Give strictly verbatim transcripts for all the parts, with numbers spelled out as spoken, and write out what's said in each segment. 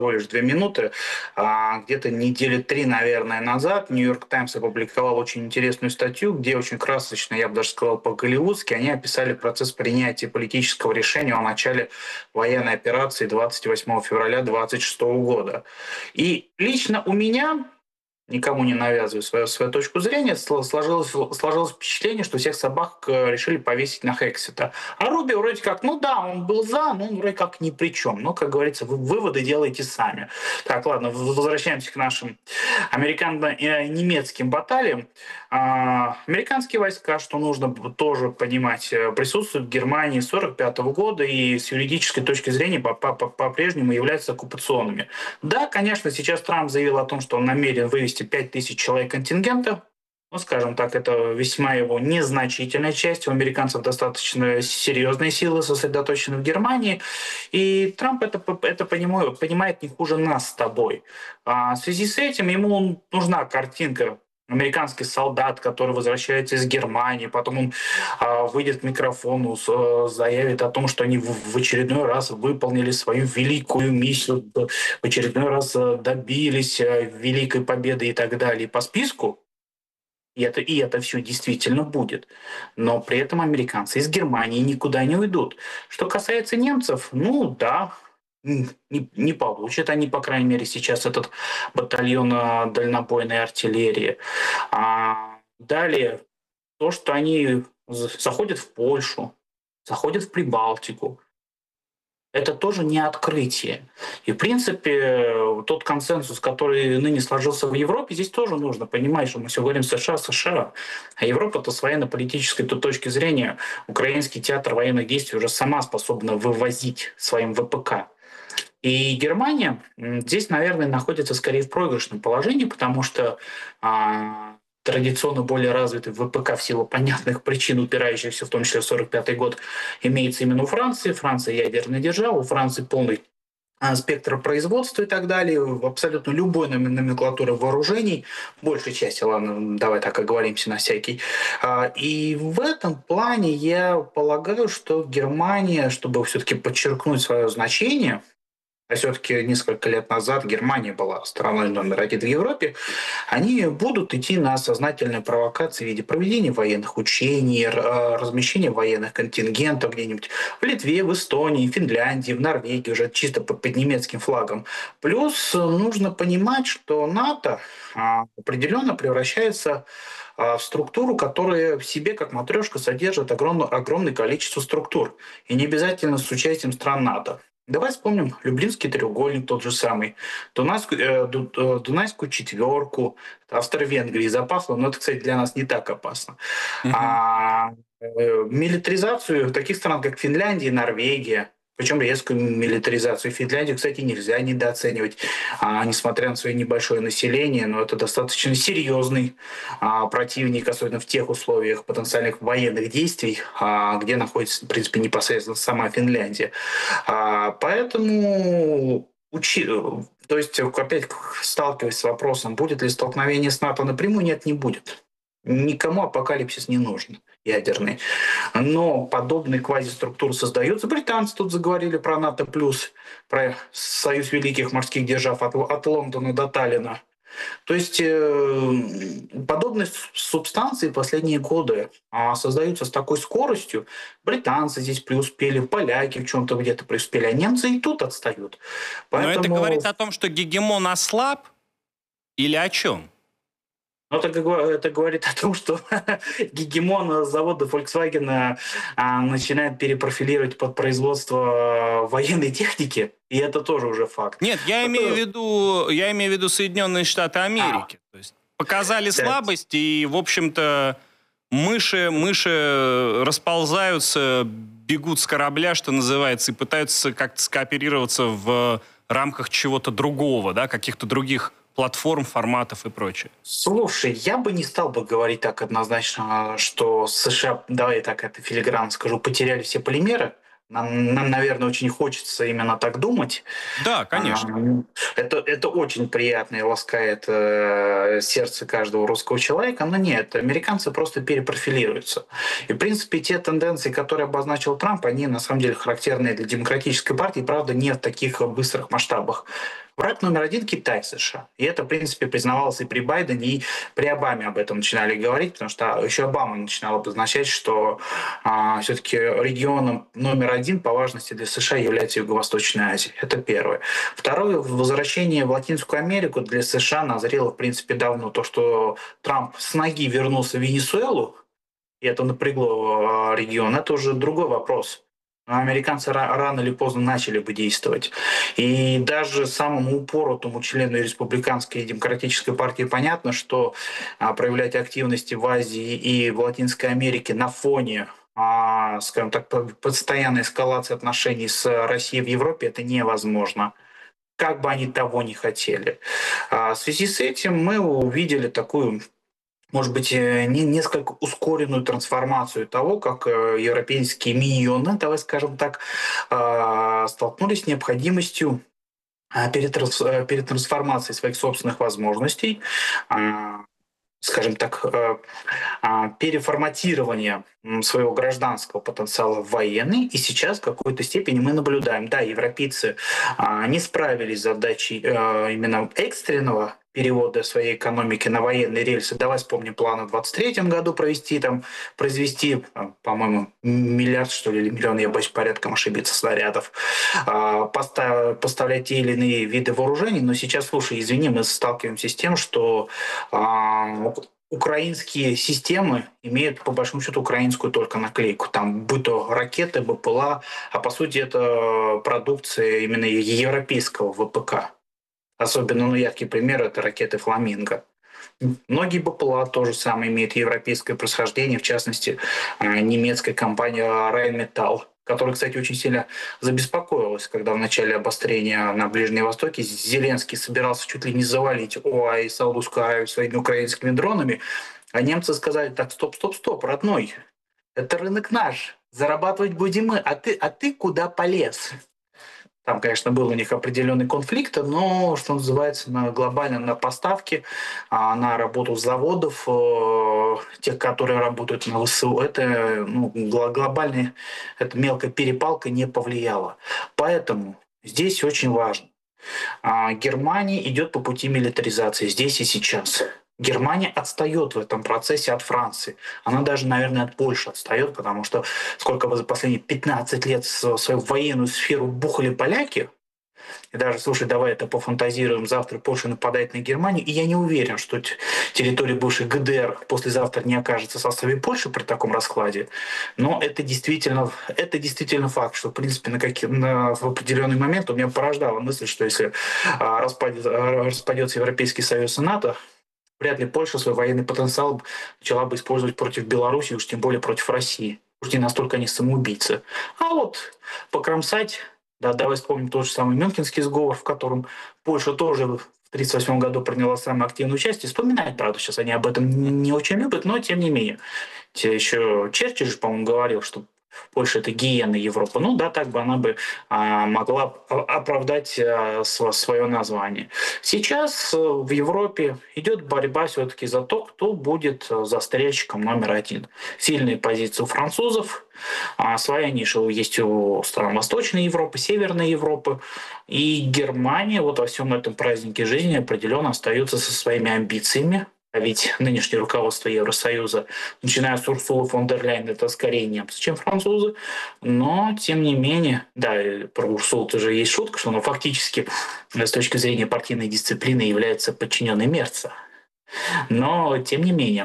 всего лишь две минуты. А, где-то недели три, наверное, назад «Нью-Йорк Таймс» опубликовал очень интересную статью, где очень красочно, я бы даже сказал, по-голливудски, они описали процесс принятия политического решения о начале военной операции двадцать восьмого февраля две тысячи двадцать шестого года. И лично у меня, никому не навязываю свою, свою точку зрения, сложилось, сложилось впечатление, что всех собак э, решили повесить на Хексета. А Руби вроде как, ну да, он был за, но он вроде как ни при чем. Но, как говорится, вы выводы делаете сами. Так, ладно, возвращаемся к нашим американо-немецким баталиям. А, американские войска, что нужно тоже понимать, э, присутствуют в Германии с сорок пятого года и с юридической точки зрения по- по- по- по-прежнему являются оккупационными. Да, конечно, сейчас Трамп заявил о том, что он намерен вывести пять тысяч человек контингента. Ну, скажем так, это весьма его незначительная часть. У американцев достаточно серьезные силы сосредоточены в Германии. И Трамп это, это понимает, понимает не хуже нас с тобой. А в связи с этим ему нужна картинка американский солдат, который возвращается из Германии, потом он а, выйдет к микрофону, с- э, заявит о том, что они в, в очередной раз выполнили свою великую миссию, в очередной раз э, добились э, великой победы и так далее. И по списку и это, и это все действительно будет. Но при этом американцы из Германии никуда не уйдут. Что касается немцев, ну да, м, не, не получат они, по крайней мере, сейчас этот батальон а, дальнобойной артиллерии. А далее, то, что они за- заходят в Польшу, заходят в Прибалтику, это тоже не открытие. И, в принципе, тот консенсус, который ныне сложился в Европе, здесь тоже нужно понимать, что мы все говорим США, США. А Европа-то с военно-политической точки зрения, украинский театр военных действий уже сама способна вывозить своим ВПК. И Германия здесь, наверное, находится скорее в проигрышном положении, потому что а, традиционно более развитый ВПК в силу понятных причин, упирающихся в том числе в сорок пятый год, имеется именно у Франции. Франция ядерная держава, у Франции полный а, спектр производства и так далее, абсолютно любой номенклатуры вооружений, большей части, ладно, давай так оговоримся на всякий. А, И в этом плане я полагаю, что Германия, чтобы все-таки подчеркнуть свое значение, а все-таки несколько лет назад Германия была страной номер один в Европе, они будут идти на сознательные провокации в виде проведения военных учений, р- размещения военных контингентов где-нибудь в Литве, в Эстонии, Финляндии, в Норвегии, уже чисто под, под немецким флагом. Плюс э, нужно понимать, что НАТО а, определенно превращается а, в структуру, которая в себе, как матрешка, содержит огромное, огромное количество структур. И не обязательно с участием стран НАТО. Давай вспомним Люблинский треугольник тот же самый, Дунайскую, э, Ду- э, Дунайскую четверку, Австро-Венгрии запахло, но это, кстати, для нас не так опасно. Мгм. А э, милитаризацию таких стран, как Финляндия и Норвегия, причем резкую милитаризацию. Финляндию, кстати, нельзя недооценивать, а, несмотря на свое небольшое население, но это достаточно серьезный а, противник, особенно в тех условиях потенциальных военных действий, а, где находится, в принципе, непосредственно сама Финляндия. А, поэтому учи... То есть, опять сталкиваясь с вопросом, будет ли столкновение с НАТО напрямую, нет, не будет. Никому апокалипсис не нужен ядерный. Но подобные квазиструктуры создаются. Британцы тут заговорили про НАТО+, про союз великих морских держав от, от Лондона до Таллина. То есть э, подобные субстанции в последние годы а, создаются с такой скоростью. Британцы здесь преуспели, поляки в чем-то где-то преуспели, а немцы и тут отстают. Но это Поэтому говорит о том, что гегемон ослаб или о чем? ну, это, го- это говорит о том, что гегемон завода Volkswagen а, начинает перепрофилировать под производство военной техники, и это тоже уже факт. Нет, я имею в Это- виду, я имею в виду Соединенные Штаты а, Америки. То есть показали да. слабость, и, в общем-то, мыши, мыши расползаются, бегут с корабля, что называется, и пытаются как-то скооперироваться в рамках чего-то другого, да, каких-то других платформ, форматов и прочее. Слушай, я бы не стал бы говорить так однозначно, что США, давай я так это филигранно скажу, потеряли все полимеры. Нам, нам, наверное, очень хочется именно так думать. Да, А, конечно. Это, это очень приятно и ласкает э, сердце каждого русского человека, но нет, американцы просто перепрофилируются. И, в принципе, те тенденции, которые обозначил Трамп, они на самом деле характерны для демократической партии, правда, не в таких быстрых масштабах. Враг номер один — Китай, США. И это, в принципе, признавалось и при Байдене, и при Обаме об этом начинали говорить, потому что еще Обама начинал обозначать, что а, все-таки регионом номер один по важности для США является Юго-Восточная Азия. Это первое. Второе, возвращение в Латинскую Америку для США назрело, в принципе, давно. То, что Трамп с ноги вернулся в Венесуэлу, и это напрягло а, регион, это уже другой вопрос. Но американцы рано или поздно начали бы действовать. И даже самому упоротому члену республиканской и демократической партии понятно, что а, проявлять активности в Азии и в Латинской Америке на фоне, а, скажем так, постоянной эскалации отношений с Россией в Европе — это невозможно, как бы они того не хотели. А в связи с этим мы увидели такую, может быть, не, несколько ускоренную трансформацию того, как э, европейские миньоны, давай скажем так, э, столкнулись с необходимостью э, перетранс, э, перетрансформации своих собственных возможностей, э, скажем так, э, а, переформатирования своего гражданского потенциала в военный. И сейчас в какой-то степени мы наблюдаем, да, европейцы а, не справились с задачей а, именно экстренного перевода своей экономики на военные рельсы. Давай вспомним план в двадцать третьем году провести, там, произвести, по-моему, миллиард, что ли, или миллион, я боюсь порядком ошибиться, снарядов, а, поставь, поставлять те или иные виды вооружений. Но сейчас, слушай, извини, мы сталкиваемся с тем, что а, украинские системы имеют, по большому счету, украинскую только наклейку. Там, будь то ракеты, БПЛА, а по сути это продукция именно европейского ВПК. Особенно, ну, яркий пример — это ракеты «Фламинго». Многие БПЛА тоже самое имеют европейское происхождение, в частности, немецкая компания Rheinmetall, которая, кстати, очень сильно забеспокоилась, когда в начале обострения на Ближнем Востоке Зеленский собирался чуть ли не завалить ОАЭ и Саудовскую Аравию своими украинскими дронами, а немцы сказали: так, стоп, стоп, стоп, родной, это рынок наш, зарабатывать будем мы, а ты, а ты куда полез? Там, конечно, был у них определенный конфликт, но, что называется, на, глобально на поставки, на работу заводов, тех, которые работают на ВСУ, это, ну, глобально, эта мелкая перепалка не повлияла. Поэтому здесь очень важно. Германия идет по пути милитаризации здесь и сейчас. Германия отстает в этом процессе от Франции. Она даже, наверное, от Польши отстает, потому что сколько бы за последние пятнадцать лет в свою военную сферу бухали поляки, и даже, слушай, давай это пофантазируем, завтра Польша нападает на Германию, и я не уверен, что территория бывшей ГДР послезавтра не окажется в составе Польши при таком раскладе, но это действительно, это действительно факт, что, в принципе, на какие, на, в определенный момент у меня порождала мысль, что если а, распадет, а, распадется Европейский Союз и НАТО, вряд ли Польша свой военный потенциал начала бы использовать против Беларуси, уж тем более против России. Уж не настолько они самоубийцы. А вот покромсать, да, давай вспомним тот же самый Мюнхенский сговор, в котором Польша тоже в тысяча девятьсот тридцать восьмом году приняла самое активное участие. Вспоминать, правда, сейчас они об этом не очень любят, но тем не менее. Еще Черчилль же, по-моему, говорил, что Польша — это гиена Европы. Ну да, так бы она бы а, могла оправдать а, свое название. Сейчас в Европе идет борьба все-таки за то, кто будет застрельщиком номер один. Сильные позиции у французов, а своя ниша есть у стран Восточной Европы, Северной Европы. И Германия вот во всем этом празднике жизни определенно остается со своими амбициями. А ведь нынешнее руководство Евросоюза, начиная с Урсулы фон дер Ляйен, это скорее немцы, чем французы. Но, тем не менее, да, про Урсулу тоже есть шутка, что она фактически с точки зрения партийной дисциплины является подчиненной Мерца. Но, тем не менее,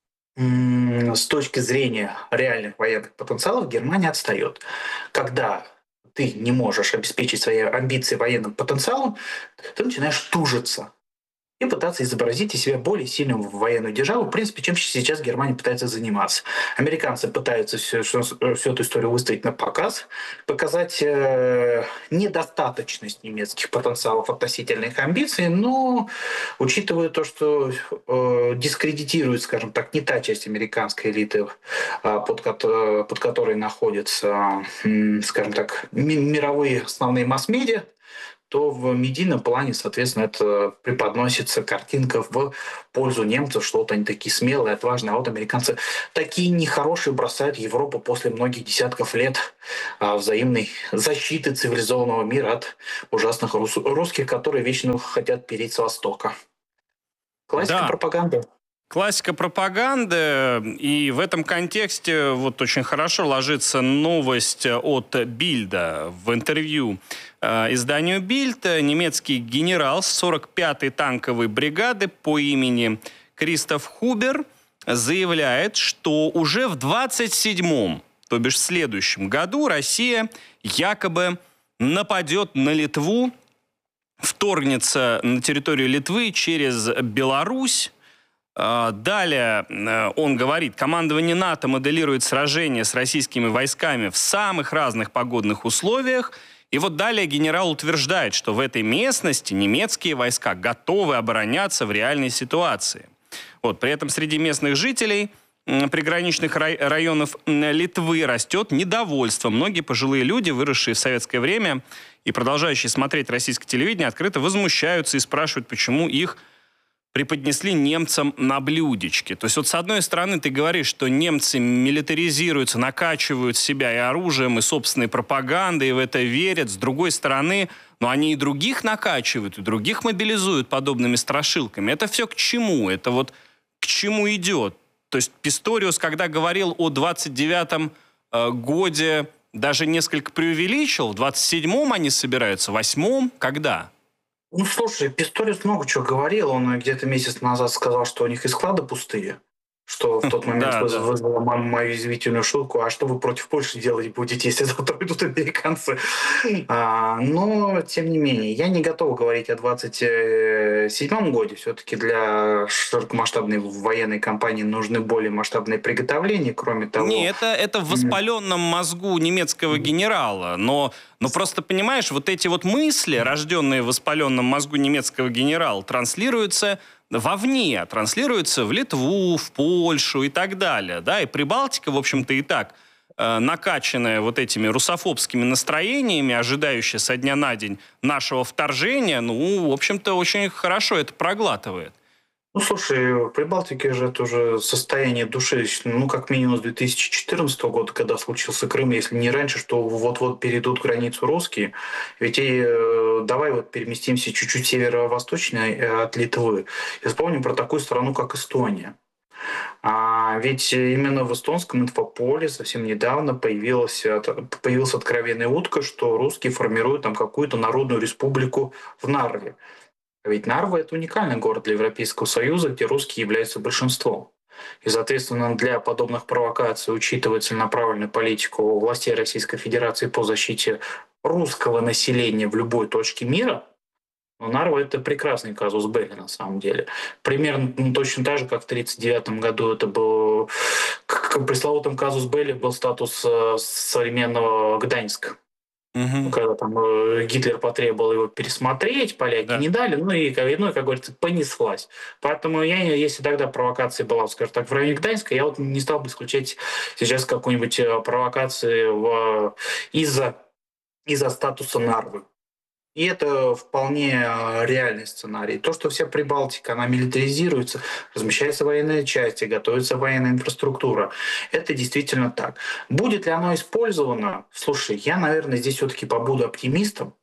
с точки зрения реальных военных потенциалов Германия отстает. Когда ты не можешь обеспечить свои амбиции военным потенциалом, ты начинаешь тужиться и пытаться изобразить из себя более сильную военную державу, в принципе, чем сейчас Германия пытается заниматься. Американцы пытаются всю, всю эту историю выставить на показ, показать э, недостаточность немецких потенциалов относительно их амбиций, но учитывая то, что э, дискредитирует, скажем так, не та часть американской элиты, э, под, под которой находятся, э, скажем так, мировые основные масс-медиа, то в медийном плане, соответственно, это преподносится картинка в пользу немцев, что вот они такие смелые, отважные, а вот американцы такие нехорошие, бросают Европу после многих десятков лет а, взаимной защиты цивилизованного мира от ужасных рус- русских, которые вечно хотят переть с Востока. Классика Да, пропаганды. классика пропаганды, и в этом контексте вот очень хорошо ложится новость от Бильда. В интервью э, изданию Бильд немецкий генерал с сорок пятой танковой бригады по имени Кристоф Хубер заявляет, что уже в двадцать седьмом, то бишь в следующем году, Россия якобы нападет на Литву, вторгнется на территорию Литвы через Беларусь. Далее он говорит, командование НАТО моделирует сражения с российскими войсками в самых разных погодных условиях. И вот далее генерал утверждает, что в этой местности немецкие войска готовы обороняться в реальной ситуации. Вот, при этом среди местных жителей приграничных районов Литвы растет недовольство. Многие пожилые люди, выросшие в советское время и продолжающие смотреть российское телевидение, открыто возмущаются и спрашивают, почему их преподнесли немцам на блюдечке. То есть вот с одной стороны ты говоришь, что немцы милитаризируются, накачивают себя и оружием, и собственной пропагандой, и в это верят. С другой стороны, но они и других накачивают, и других мобилизуют подобными страшилками. Это все к чему? Это вот к чему идет? То есть Писториус, когда говорил о двадцать девятом э, годе, даже несколько преувеличил. В двадцать седьмом они собираются, в восьмом? Когда? Ну, слушай, Писториус много чего говорил. Он где-то месяц назад сказал, что у них и склады пустые, что в тот момент Да, выз- да. вызвало мо- мою извительную шутку. А что вы против Польши делать будете, если завтра идут американцы? А, но, тем не менее, я не готов говорить о двадцать седьмом годе. Все-таки для широкомасштабной военной кампании нужны более масштабные приготовления. Кроме Не, того, это, это в воспаленном мозгу немецкого генерала. Но, но просто, понимаешь, вот эти вот мысли, рожденные в воспаленном мозгу немецкого генерала, транслируются вовне, транслируются в Литву, в Польшу и так далее. Да? И Прибалтика, в общем-то, и так э, накачанная вот этими русофобскими настроениями, ожидающая со дня на день нашего вторжения, ну, в общем-то, очень хорошо это проглатывает. ну, слушай, в Прибалтике же это уже состояние души, ну, как минимум с две тысячи четырнадцатого года, когда случился Крым, если не раньше, что вот-вот перейдут границу русские. Ведь и, э, давай вот переместимся чуть-чуть северо-восточнее э, от Литвы и вспомним про такую страну, как Эстония. А ведь именно в эстонском инфополе совсем недавно появилась, от- появилась откровенная утка, что русские формируют там какую-то народную республику в Нарве. А ведь Нарва — это уникальный город для Европейского Союза, где русские являются большинством. И, соответственно, для подобных провокаций, учитывая целенаправленную политику властей Российской Федерации по защите русского населения в любой точке мира, ну, Нарва — это прекрасный казус белли на самом деле. Примерно ну, точно так же, как в тысяча девятьсот тридцать девятом году это был, к к пресловутым казус белли был статус э, современного Гданьска. Ну, Мгм. когда там э, Гитлер потребовал его пересмотреть, поляки Да. не дали, ну и, как- ну, и, как говорится, понеслась. Поэтому я, если тогда провокация была, скажем так, в районе Гданьска, я вот не стал бы исключать сейчас какую-нибудь э, провокации в- из-за из-за статуса Нарвы. И это вполне э, реальный сценарий. То, что вся Прибалтика, она милитаризируется, размещается военная часть, готовится военная инфраструктура, это действительно так. Будет ли оно использовано? Слушай, я, наверное, здесь все-таки побуду оптимистом.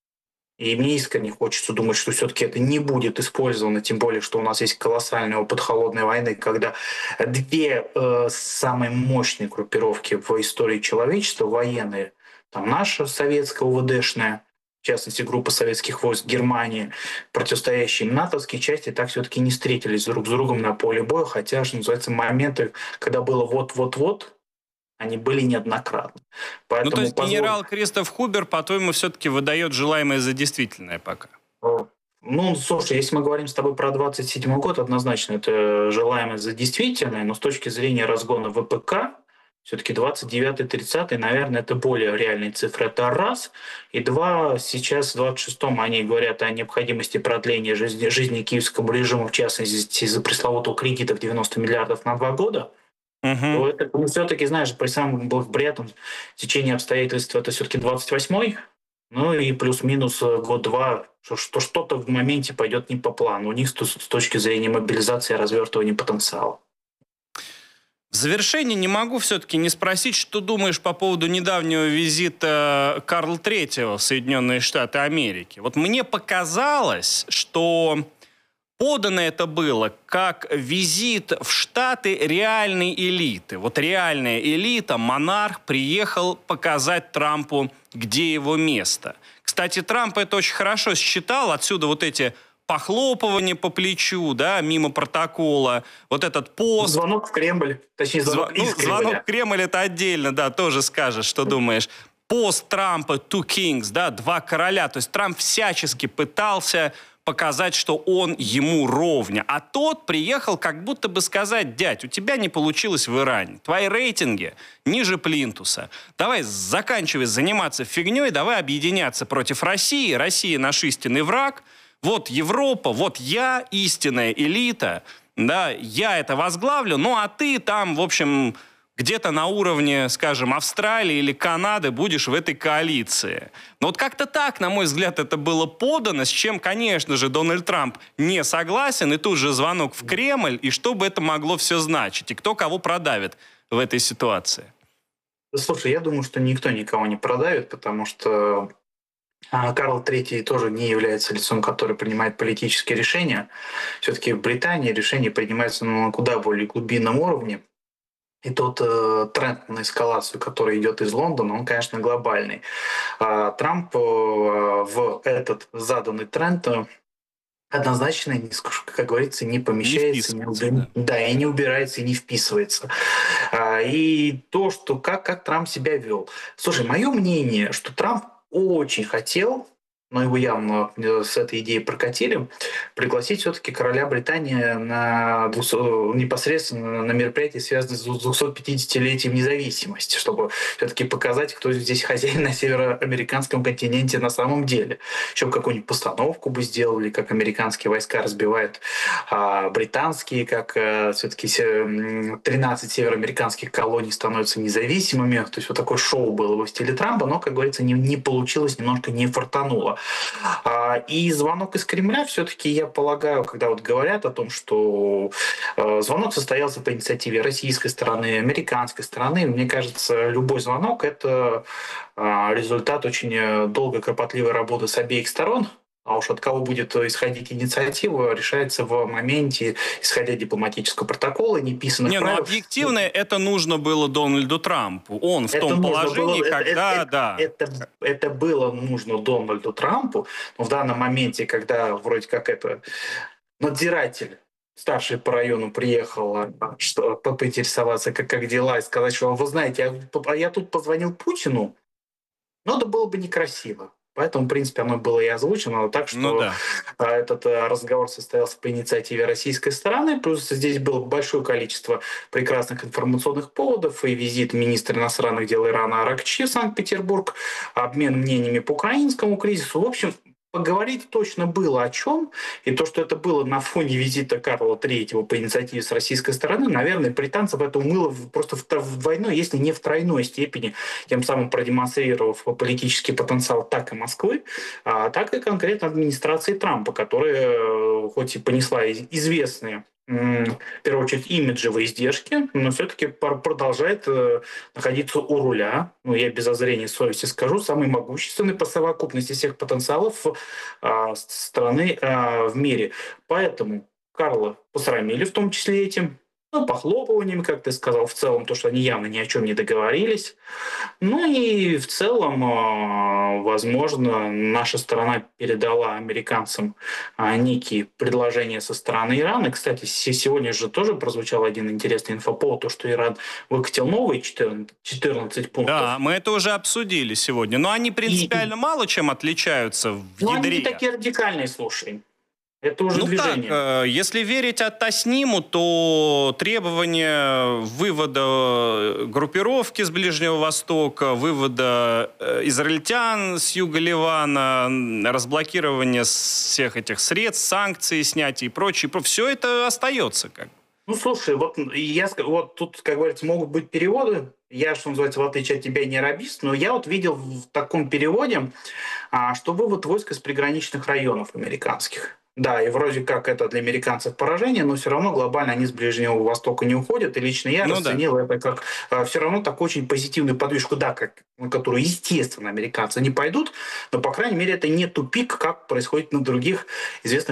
И мне искренне хочется думать, что все-таки это не будет использовано, тем более, что у нас есть колоссальный опыт холодной войны, когда две э, самые мощные группировки в истории человечества, военные, там наша советская УВДшная, в частности, группа советских войск Германии, противостоящие им натовские части, так все-таки не встретились друг с другом на поле боя, хотя, что называется, моменты, когда было вот-вот-вот, они были неоднократно. Ну, то Поэтому есть позволь. генерал Кристоф Хубер, по-твоему, все-таки выдает желаемое за действительное пока? О, ну, слушай, если мы говорим с тобой про двадцать седьмой год, однозначно это желаемое за действительное, но с точки зрения разгона ВПК, все-таки двадцать девятый тридцатый, наверное, это более реальные цифры. Это раз. И два, сейчас в двадцать шестом они говорят о необходимости продления жизни, жизни киевскому режиму, в частности, из-за пресловутого кредита в девяносто миллиардов на два года. Угу. То это, ну, все-таки, знаешь, при самом благоприятном течении обстоятельств это все-таки двадцать восьмой. Ну и плюс-минус э, год-два, что, что что-то в моменте пойдет не по плану. У них с, т- с точки зрения мобилизации и развертывания потенциала. В завершение не могу все-таки не спросить, что думаешь по поводу недавнего визита Карла Третьего в Соединенные Штаты Америки. Вот мне показалось, что подано это было как визит в Штаты реальной элиты. Вот реальная элита, монарх, приехал показать Трампу, где его место. Кстати, Трамп это очень хорошо считал, отсюда вот эти похлопывания по плечу, да, мимо протокола, вот этот пост. Звонок в Кремль, точнее звонок Зва- ну, из звонок Кремля. в Кремль это отдельно, да, тоже скажешь, что думаешь. Пост Трампа «Two Kings», да, «Два короля». То есть Трамп всячески пытался показать, что он ему ровня. А тот приехал как будто бы сказать: дядь, у тебя не получилось в Иране. Твои рейтинги ниже плинтуса. Давай заканчивай заниматься фигней, давай объединяться против России. Россия наш истинный враг. Вот Европа, вот я, истинная элита. Да, я это возглавлю, ну а ты там, в общем, где-то на уровне, скажем, Австралии или Канады будешь в этой коалиции. Но вот как-то так, на мой взгляд, это было подано, с чем, конечно же, Дональд Трамп не согласен, и тут же звонок в Кремль, и что бы это могло все значить, и кто кого продавит в этой ситуации. Слушай, я думаю, что никто никого не продавит, потому что а, Карл Третий тоже не является лицом, который принимает политические решения. Все-таки в Британии решения принимаются на куда более глубинном уровне. И тот э, тренд на эскалацию, который идет из Лондона, он, конечно, глобальный. А Трамп э, в этот заданный тренд э, однозначно, не ск- как говорится, не Не помещается, не вписывается, уби- да. да, и не убирается, и не вписывается. А, И то, что как, как Трамп себя вел. Слушай, мое мнение, что Трамп очень хотел, но его явно э, с этой идеей прокатили, пригласить все-таки короля Британии на двухсот непосредственно на мероприятие, связанное с двухсот пятидесятилетием независимости, чтобы все-таки показать, кто здесь хозяин на североамериканском континенте на самом деле. Еще какую-нибудь постановку бы сделали, как американские войска разбивают а британские, как э, все-таки тринадцать североамериканских колоний становятся независимыми. То есть вот такое шоу было в стиле Трампа, но, как говорится, не, не получилось, немножко не фартануло. А, и звонок из Кремля все-таки, я полагаю, когда вот говорят о том, что э, звонок состоялся по инициативе российской стороны, американской стороны, мне кажется, любой звонок — это э, результат очень долгой, кропотливой работы с обеих сторон. А уж от кого будет исходить инициатива, решается в моменте, исходя дипломатического протокола, неписанных Не, ну правил. объективно это нужно было Дональду Трампу. Он в Это том нужно было, положении, это, когда, это, да. это, это было нужно Дональду Трампу, но в данном моменте, когда вроде как это надзиратель старший по району приехал, а, что, по- поинтересоваться, как, как дела, и сказать, что вы знаете, я, а я тут позвонил Путину, но это было бы некрасиво. Поэтому, в принципе, оно было и озвучено так, Ну что да. а, этот а, разговор состоялся по инициативе российской стороны. Плюс здесь было большое количество прекрасных информационных поводов. И визит министра иностранных дел Ирана Аракчи в Санкт-Петербург, обмен мнениями по украинскому кризису. В общем, поговорить точно было о чем. И то, что это было на фоне визита Карла Третьего по инициативе с российской стороны, наверное, британцев это умыло просто в двойной, если не в тройной степени, тем самым продемонстрировав политический потенциал так и Москвы, а так и конкретно администрации Трампа, которая э, хоть и понесла известные в первую очередь имиджевые издержки, но все-таки продолжает э, находиться у руля. Ну, я без зазрения совести скажу, самый могущественный по совокупности всех потенциалов э, страны э, в мире. Поэтому Карла посрамили в том числе этим, ну, похлопываниями, как ты сказал, в целом, то, что они явно ни о чем не договорились. Ну и в целом, э, возможно, наша сторона передала американцам э, некие предложения со стороны Ирана. Кстати, сегодня же тоже прозвучал один интересный инфоповод, то, что Иран выкатил новые четырнадцать, четырнадцать Да, пунктов. мы это уже обсудили сегодня. Но они И, принципиально мало чем отличаются в ну, они не ядре. такие радикальные, слушай. Это уже Ну так, движение. э, если верить от Тасниму, то требования вывода группировки с Ближнего Востока, вывода э, израильтян с юга Ливана, м, разблокирование всех этих средств, санкций, снятия и прочее, все это остается как бы. Ну, слушай, вот я ск- вот тут, как говорится, могут быть переводы. Я, что называется, в отличие от тебя, не арабист, но я вот видел в таком переводе, а, что вывод войск из приграничных районов американских. Да, и вроде как это для американцев поражение, но все равно глобально они с Ближнего Востока не уходят. И лично я Ну да. расценил это как э, все равно такой очень позитивный подвижку, да, как, на которую, естественно, американцы не пойдут, но, по крайней мере, это не тупик, как происходит на других известных